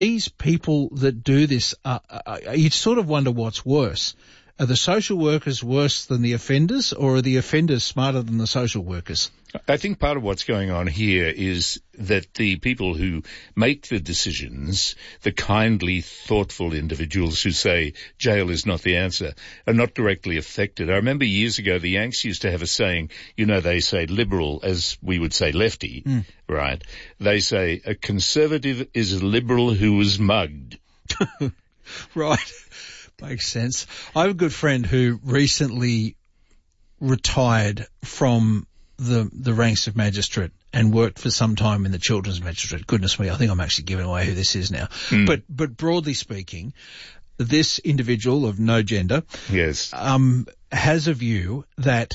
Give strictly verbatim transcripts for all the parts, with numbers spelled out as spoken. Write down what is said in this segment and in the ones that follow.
these people that do this, uh, uh, you sort of wonder what's worse. Are the social workers worse than the offenders, or are the offenders smarter than the social workers? I think part of what's going on here is that the people who make the decisions, the kindly, thoughtful individuals who say jail is not the answer, are not directly affected. I remember years ago the Yanks used to have a saying, you know, they say liberal as we would say lefty, mm. right? They say a conservative is a liberal who was mugged. Right. Makes sense. I have a good friend who recently retired from the the ranks of magistrate and worked for some time in the children's magistrate. Goodness me, I think I'm actually giving away who this is now. Mm. But but broadly speaking, this individual of no gender, yes, um, has a view that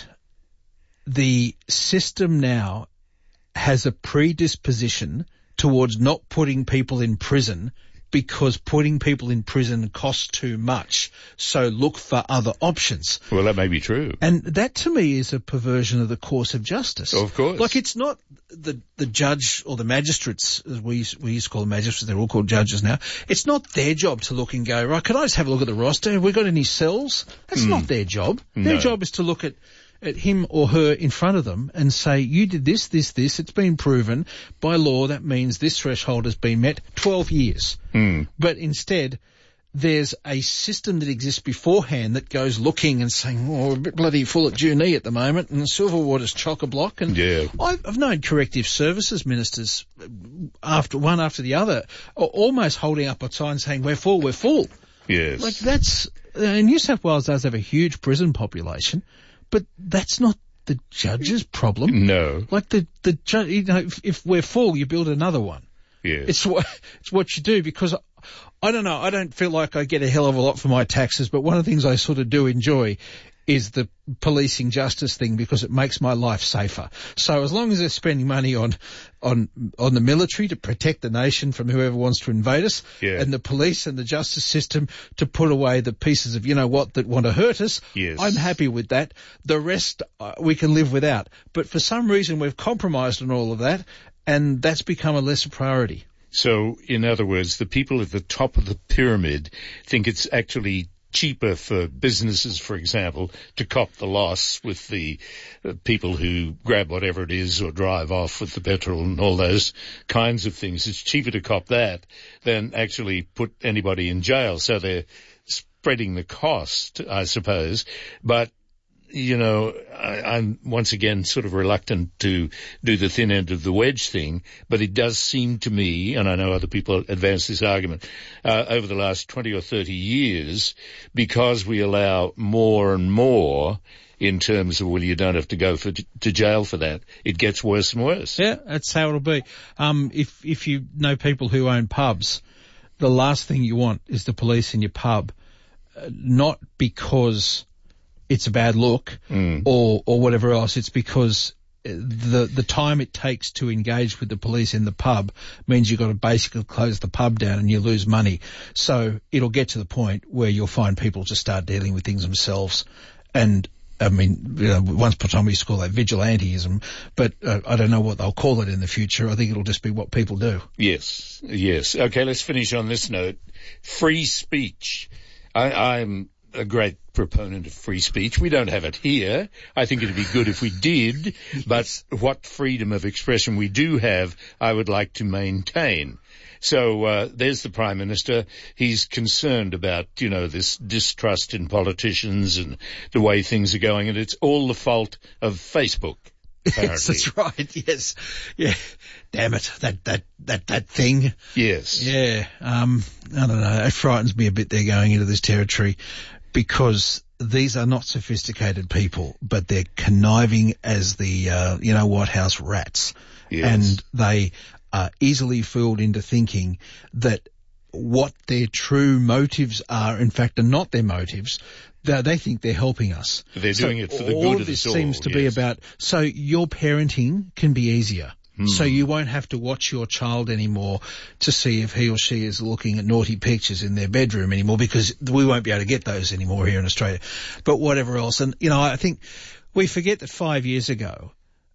the system now has a predisposition towards not putting people in prison because putting people in prison costs too much, so look for other options. Well, that may be true. And that, to me, is a perversion of the course of justice. Of course. Like, it's not the the judge or the magistrates, as we, we used to call them magistrates, they're all called judges now. It's not their job to look and go, right, can I just have a look at the roster? Have we got any cells? That's mm. not their job. Their no. job is to look at at him or her in front of them and say, you did this, this, this, it's been proven. By law, that means this threshold has been met, twelve years. Mm. But instead, there's a system that exists beforehand that goes looking and saying, oh, we're a bit bloody full at Junee at the moment, and Silverwater's chock-a-block. And yeah. I've, I've known corrective services ministers, after one after the other, are almost holding up a sign saying, we're full, we're full. Yes. Like, that's, uh, New South Wales does have a huge prison population, but that's not the judge's problem. No. Like, the, the judge, you know, if, if we're full, you build another one. Yeah. It's what, it's what you do, because I, I don't know, I don't feel like I get a hell of a lot for my taxes, but one of the things I sort of do enjoy is the policing justice thing, because it makes my life safer. So as long as they're spending money on, on, on the military to protect the nation from whoever wants to invade us, yeah. and the police and the justice system to put away the pieces of, you know what, that want to hurt us, yes. I'm happy with that. The rest uh, we can live without. But for some reason we've compromised on all of that, and that's become a lesser priority. So, in other words, the people at the top of the pyramid think it's actually cheaper for businesses, for example, to cop the loss with the uh, people who grab whatever it is or drive off with the petrol and all those kinds of things. It's cheaper to cop that than actually put anybody in jail. So they're spreading the cost, I suppose. But you know, I, I'm once again sort of reluctant to do the thin end of the wedge thing, but it does seem to me, and I know other people advance this argument, uh, over the last twenty or thirty years, because we allow more and more in terms of, well, you don't have to go for, to jail for that, it gets worse and worse. Yeah, that's how it'll be. Um, if, if you know people who own pubs, the last thing you want is the police in your pub, uh, not because it's a bad look mm. or, or whatever else. It's because the, the time it takes to engage with the police in the pub means you've got to basically close the pub down and you lose money. So it'll get to the point where you'll find people just start dealing with things themselves. And, I mean, you know, once upon a time we used to call that vigilantism, but uh, I don't know what they'll call it in the future. I think it'll just be what people do. Yes, yes. Okay, let's finish on this note. Free speech. I, I'm a great proponent of free speech. We don't have it here. I think it'd be good if we did, but what freedom of expression we do have, I would like to maintain. So uh, there's the Prime Minister. He's concerned about, you know, this distrust in politicians and the way things are going, and it's all the fault of Facebook. Apparently. Yes, that's right. Yes. Yeah. Damn it. That, that, that, that thing. Yes. Yeah. Um, I don't know. It frightens me a bit they're going into this territory, because these are not sophisticated people, but they're conniving as the, uh, you know, White House rats. Yes. And they are easily fooled into thinking that what their true motives are, in fact, are not their motives. They, they think they're helping us. They're so doing it for the all good of of this us all. Seems to yes. be about, so your parenting can be easier. Hmm. So you won't have to watch your child anymore to see if he or she is looking at naughty pictures in their bedroom anymore, because we won't be able to get those anymore here in Australia. But whatever else. And, you know, I think we forget that five years ago,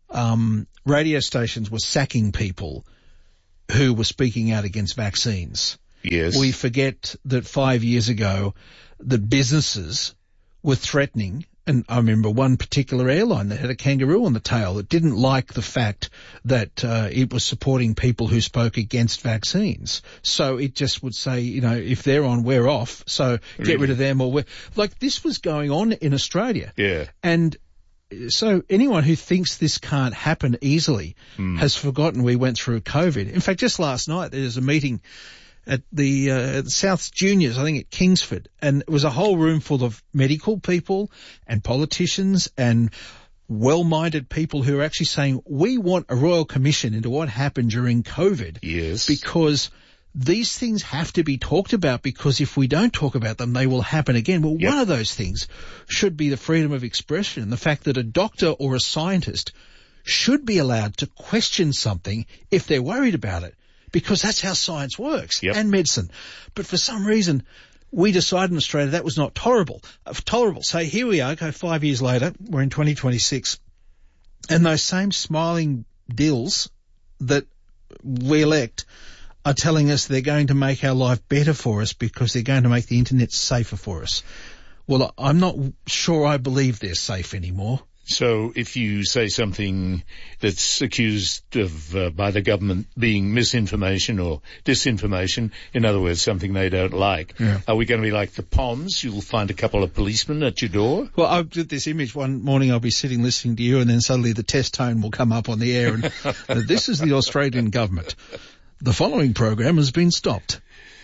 um, radio stations were sacking people who were speaking out against vaccines. Yes. We forget that five years ago that businesses were threatening, and I remember one particular airline that had a kangaroo on the tail that didn't like the fact that uh, it was supporting people who spoke against vaccines. So it just would say, you know, if they're on, we're off. So get Really? rid of them, or we're... Like, this was going on in Australia. Yeah. And so anyone who thinks this can't happen easily Mm. has forgotten we went through COVID. In fact, just last night there was a meeting at the, uh, at the South Juniors, I think at Kingsford, and it was a whole room full of medical people and politicians and well-minded people who are actually saying, we want a royal commission into what happened during COVID. Yes. Because these things have to be talked about, because if we don't talk about them, they will happen again. Well, Yep. one of those things should be the freedom of expression, the fact that a doctor or a scientist should be allowed to question something if they're worried about it, because that's how science works, Yep. and medicine. But for some reason, we decided in Australia that was not tolerable. Uh, tolerable. So here we are, go five years later, we're in twenty twenty-six, and those same smiling dills that we elect are telling us they're going to make our life better for us because they're going to make the internet safer for us. Well, I'm not sure I believe they're safe anymore. So if you say something that's accused of uh, by the government being misinformation or disinformation, in other words, something they don't like, Yeah. are we going to be like the Poms? You'll find a couple of policemen at your door? Well, I've got this image. One morning I'll be sitting listening to you, and then suddenly the test tone will come up on the air, and uh, this is the Australian government. The following program has been stopped.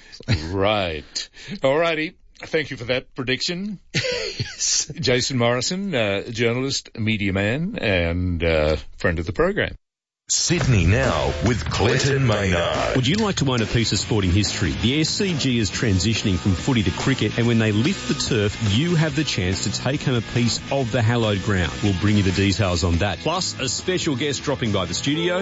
Right. All righty. Thank you for that prediction. Yes. Jason Morrison, uh, journalist, media man, and uh, friend of the program. Sydney Now with Clinton Maynard. Would you like to own a piece of sporting history? The S C G is transitioning from footy to cricket, and when they lift the turf, you have the chance to take home a piece of the hallowed ground. We'll bring you the details on that. Plus, a special guest dropping by the studio.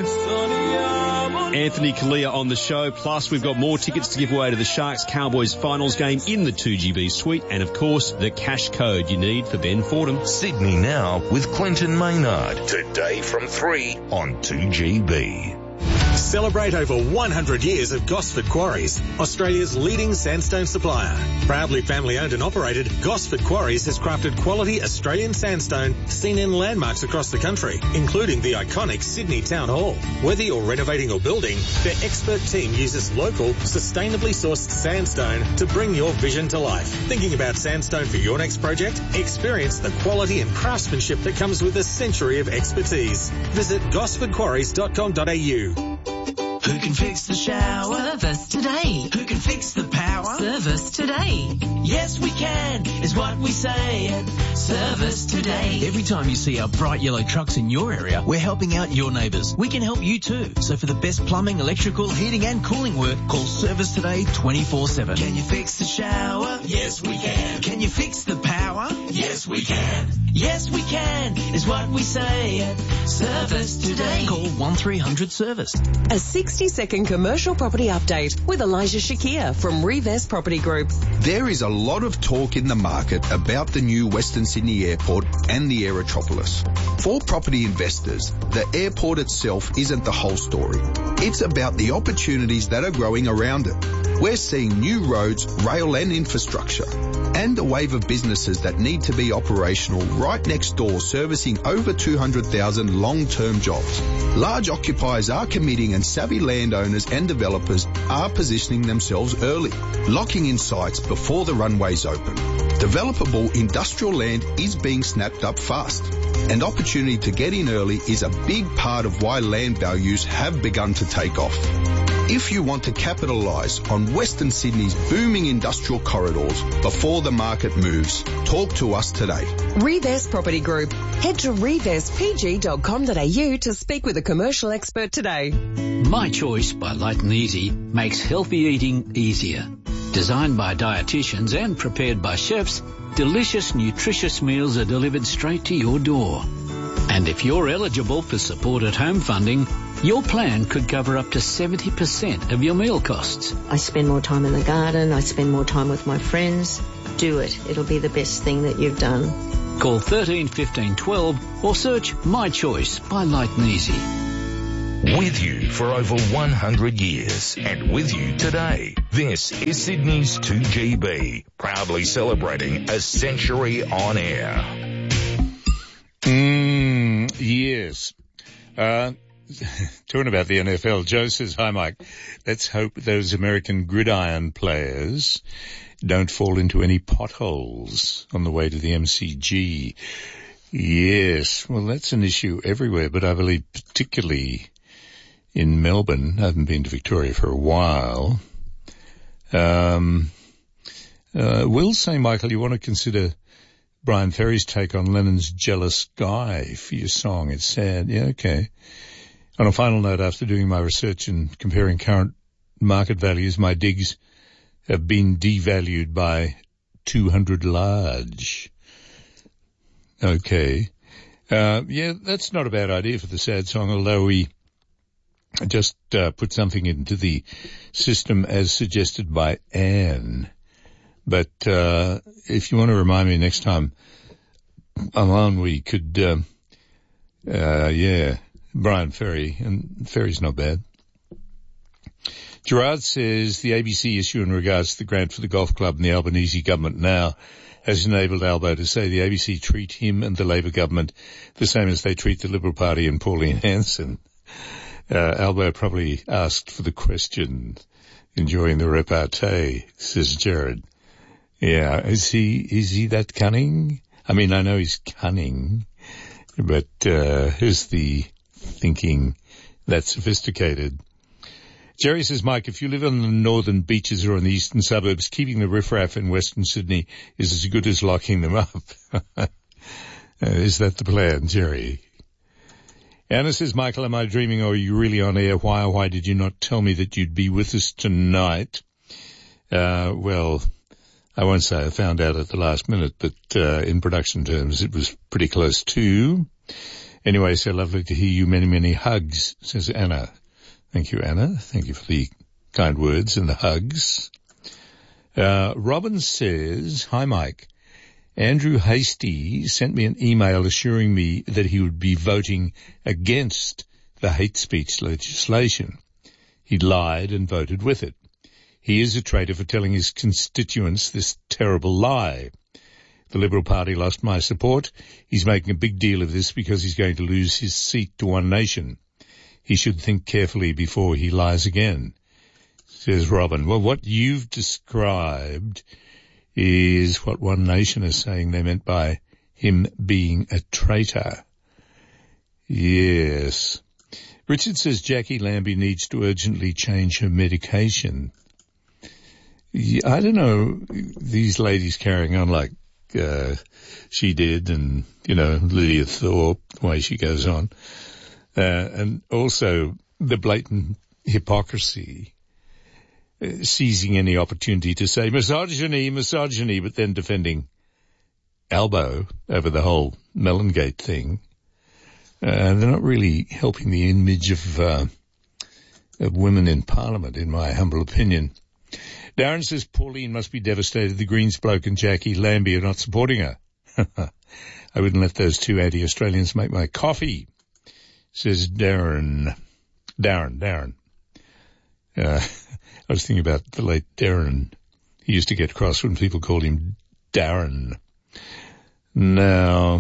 Anthony Kalia on the show. Plus, we've got more tickets to give away to the Sharks-Cowboys finals game in the two G B suite. And, of course, the cash code you need for Ben Fordham. Sydney Now with Clinton Maynard. Today from three on two G B. Celebrate over one hundred years of Gosford Quarries, Australia's leading sandstone supplier. Proudly family owned and operated, Gosford Quarries has crafted quality Australian sandstone seen in landmarks across the country, including the iconic Sydney Town Hall. Whether you're renovating or building, their expert team uses local, sustainably sourced sandstone to bring your vision to life. Thinking about sandstone for your next project? Experience the quality and craftsmanship that comes with a century of expertise. Visit gosford quarries dot com dot a u. Who can fix the shower? Service today. Who can fix the power? Service today. Yes, we can, is what we say at Service Today. Every time you see our bright yellow trucks in your area, we're helping out your neighbours. We can help you too. So for the best plumbing, electrical, heating and cooling work, call Service Today twenty-four seven. Can you fix the shower? Yes, we can. Can you fix the power? Yes, we can. Yes, we can, is what we say at Service Today. Call one three hundred service. A sixty second commercial property update with Elijah Shakir from Reves Property Group. There is a lot of talk in the market about the new Western Sydney Airport and the Aerotropolis. For property investors, the airport itself isn't the whole story. It's about the opportunities that are growing around it. We're seeing new roads, rail and infrastructure, and a wave of businesses that need to be operational right next door, servicing over two hundred thousand long-term jobs. Large occupiers are committing and savvy landowners and developers are positioning themselves early, locking in sites before the runways open. Developable industrial land is being snapped up fast, and opportunity to get in early is a big part of why land values have begun to take off. If you want to capitalise on Western Sydney's booming industrial corridors before the market moves, talk to us today. Reves Property Group. Head to reves p g dot com dot a u to speak with a commercial expert today. My Choice by Light and Easy makes healthy eating easier. Designed by dietitians and prepared by chefs, delicious, nutritious meals are delivered straight to your door. And if you're eligible for supported home funding, your plan could cover up to seventy percent of your meal costs. I spend more time in the garden. I spend more time with my friends. Do it. It'll be the best thing that you've done. Call thirteen fifteen twelve or search My Choice by Light and Easy. With you for over one hundred years and with you today. This is Sydney's two G B, proudly celebrating a century on air. Mm, yes. Uh, talking about the N F L, Joe says, hi Mike, let's hope those American gridiron players don't fall into any potholes on the way to the M C G. Yes, well that's an issue everywhere, but I believe particularly in Melbourne. I haven't been to Victoria for a while. Um, uh, Will say, Michael, you want to consider Brian Ferry's take on Lennon's Jealous Guy for your song. It's sad. Yeah, okay. On a final note, after doing my research and comparing current market values, my digs have been devalued by two hundred large. Okay. Uh, yeah, that's not a bad idea for the sad song, although we just uh, put something into the system as suggested by Anne. But uh, if you want to remind me next time I'm on, we could, uh, uh, yeah, Brian Ferry, and Ferry's not bad. Gerard says the A B C issue in regards to the grant for the golf club and the Albanese government now has enabled Albo to say the A B C treat him and the Labor government the same as they treat the Liberal Party and Pauline Hanson. Uh, Albo probably asked for the question, enjoying the repartee, says Jared. Yeah, is he, is he that cunning? I mean, I know he's cunning, but, uh, is the thinking that sophisticated? Jerry says, Mike, if you live on the northern beaches or in the eastern suburbs, keeping the riffraff in Western Sydney is as good as locking them up. uh, is that the plan, Jerry? Anna says, Michael, am I dreaming or are you really on air? Why or why did you not tell me that you'd be with us tonight? Uh, well, I won't say I found out at the last minute, but uh, in production terms it was pretty close to. Anyway, so lovely to hear you. Many, many hugs, says Anna. Thank you, Anna. Thank you for the kind words and the hugs. Uh, Robin says, hi, Mike. Andrew Hastie sent me an email assuring me that he would be voting against the hate speech legislation. He lied and voted with it. He is a traitor for telling his constituents this terrible lie. The Liberal Party lost my support. He's making a big deal of this because he's going to lose his seat to One Nation. He should think carefully before he lies again, says Robin. Well, what you've described is what One Nation is saying they meant by him being a traitor. Yes. Richard says Jackie Lambie needs to urgently change her medication. I don't know, these ladies carrying on like uh, she did, and, you know, Lydia Thorpe, the way she goes on. Uh, and also the blatant hypocrisy, uh, seizing any opportunity to say misogyny, misogyny, but then defending Albo over the whole Mellongate thing. Uh, they're not really helping the image of, uh, of women in Parliament, in my humble opinion. Darren says Pauline must be devastated. The Greens bloke and Jackie Lambie are not supporting her. I wouldn't let those two anti-Australians make my coffee, says Darren. Darren, Darren. Uh, I was thinking about the late Darren. He used to get cross when people called him Darren. Now,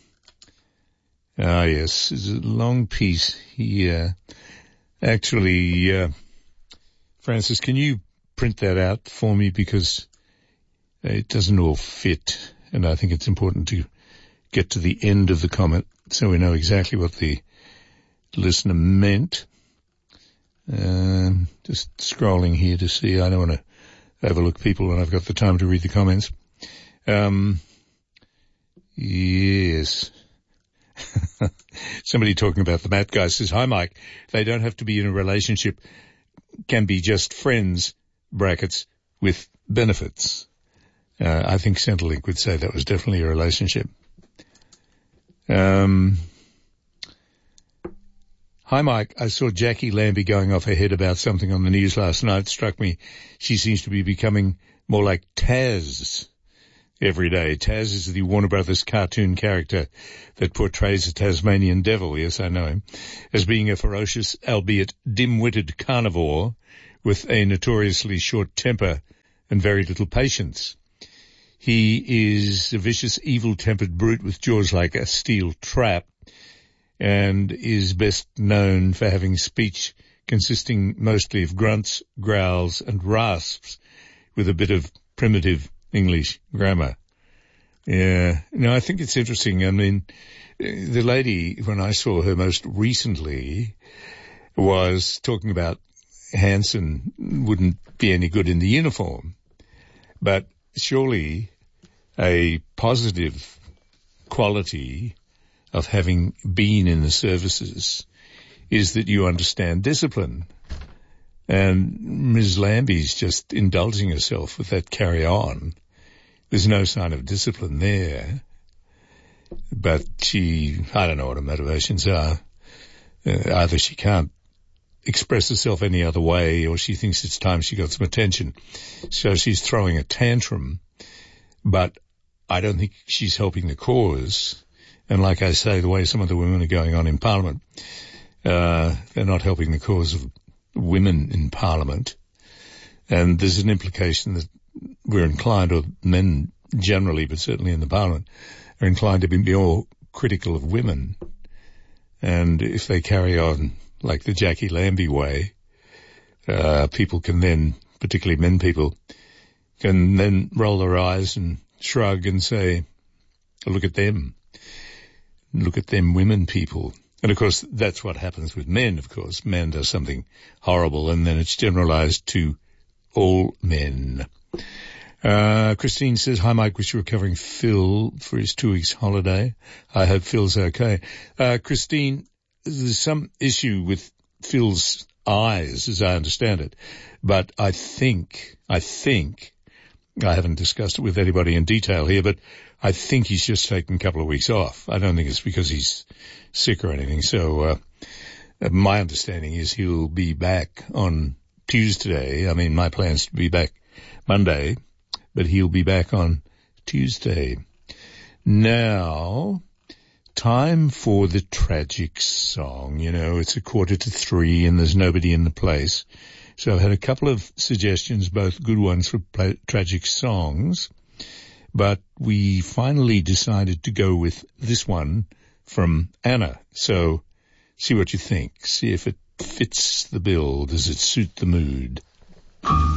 ah yes, there's a long piece here. Actually, uh, Francis, can you print that out for me, because it doesn't all fit, and I think it's important to get to the end of the comment so we know exactly what the listener meant. Um, just scrolling here to see. I don't want to overlook people when I've got the time to read the comments. Um, yes. Somebody talking about the Matt guy says, hi Mike, they don't have to be in a relationship, can be just friends, brackets, with benefits. Uh, I think Centrelink would say that was definitely a relationship. Um, hi Mike, I saw Jackie Lambie going off her head about something on the news last night. It struck me she seems to be becoming more like Taz. every day. Taz is the Warner Brothers cartoon character that portrays a Tasmanian devil, yes, I know him, as being a ferocious, albeit dim-witted carnivore with a notoriously short temper and very little patience. He is a vicious, evil-tempered brute with jaws like a steel trap and is best known for having speech consisting mostly of grunts, growls, and rasps with a bit of primitive English grammar. Yeah, no, I think it's interesting. I mean, the lady, when I saw her most recently, was talking about Hanson wouldn't be any good in the uniform. But surely a positive quality of having been in the services is that you understand discipline. And Miz Lambie's just indulging herself with that carry on. There's no sign of discipline there. But she, I don't know what her motivations are. Uh, either she can't express herself any other way, or she thinks it's time she got some attention. So she's throwing a tantrum. But I don't think she's helping the cause. And like I say, the way some of the women are going on in Parliament, uh, they're not helping the cause of women in Parliament. And there's an implication that we're inclined, or men generally, but certainly in the Parliament, are inclined to be more critical of women. And if they carry on like the Jackie Lambie way, uh, people can then, particularly men people, can then roll their eyes and shrug and say, look at them. Look at them women people. And of course, that's what happens with men, of course. Man does something horrible and then it's generalized to all men. Uh, Christine says, hi Mike, wish you were covering Phil for his two weeks holiday. I hope Phil's okay. Uh, Christine, there's some issue with Phil's eyes, as I understand it. But I think, I think, I haven't discussed it with anybody in detail here, but I think he's just taken a couple of weeks off. I don't think it's because he's sick or anything. So, uh, my understanding is he'll be back on Tuesday. I mean, my plan's to be back Monday, but he'll be back on Tuesday. Now, time for the tragic song. You know, it's a quarter to three and there's nobody in the place. So I've had a couple of suggestions, both good ones for pla- tragic songs. But we finally decided to go with this one from Anna. So see what you think. See if it fits the bill. Does it suit the mood?